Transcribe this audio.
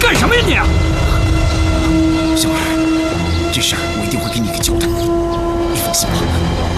干什么呀你？ 小二，这事儿我一定会给你个交代，你放心吧。